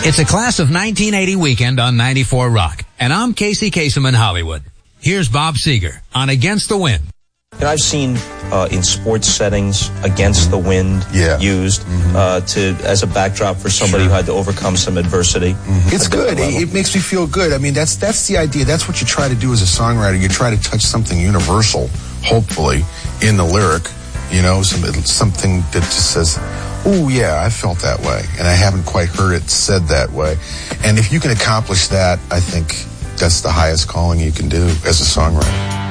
It's a class of 1980 weekend on 94 Rock, and I'm Casey Kasem in Hollywood. Here's Bob Seger on Against the Wind. And I've seen in sports settings Against the Wind used as a backdrop for somebody who had to overcome some adversity. It's good. It makes me feel good. I mean, that's the idea. That's what you try to do as a songwriter. You try to touch something universal, hopefully, in the lyric. You know, something that just says, oh, yeah, I felt that way, and I haven't quite heard it said that way. And if you can accomplish that, I think that's the highest calling you can do as a songwriter.